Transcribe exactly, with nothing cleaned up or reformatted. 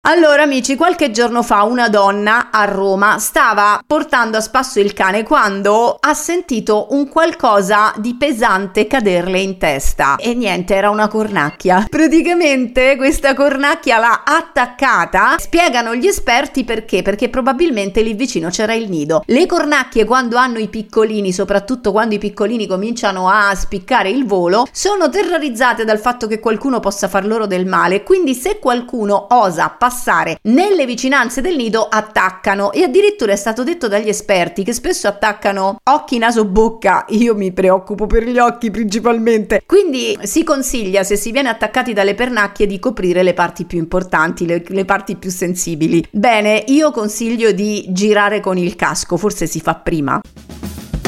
Allora amici, qualche giorno fa una donna a Roma stava portando a spasso il cane quando ha sentito un qualcosa di pesante caderle in testa e niente, era una cornacchia. Praticamente questa cornacchia l'ha attaccata. Spiegano gli esperti perché, perché probabilmente lì vicino c'era il nido. Le cornacchie quando hanno i piccolini, soprattutto quando i piccolini cominciano a spiccare il volo, sono terrorizzate dal fatto che qualcuno possa far loro del male, quindi se qualcuno osa passare nelle vicinanze del nido attaccano, e addirittura è stato detto dagli esperti che spesso attaccano occhi, naso, bocca. Io mi preoccupo per gli occhi principalmente, quindi si consiglia, se si viene attaccati dalle pernacchie, di coprire le parti più importanti, le, le parti più sensibili. Bene, io consiglio di girare con il casco, forse si fa prima.